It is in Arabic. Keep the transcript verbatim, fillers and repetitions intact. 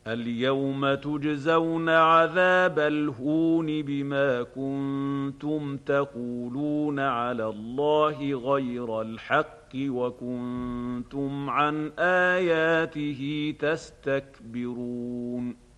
اليوم تجزون عذاب الهون بما كنتم تقولون على الله غير الحق وكنتم عن آياته تستكبرون